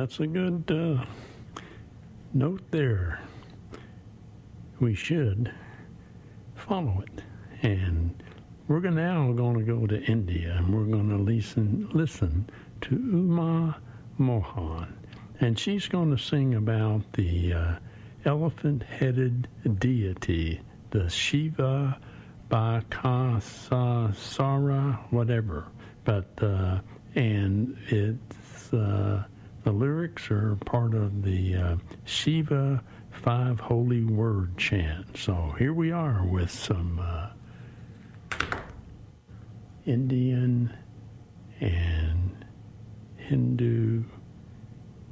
that's a good note there. We should follow it. And we're now going to go to India, and we're going to listen to Uma Mohan. And she's going to sing about the elephant-headed deity, the Shiva Bakasara, whatever. But, and it's, the lyrics are part of the Shiva 5 Holy Word chant. So here we are with some Indian and Hindu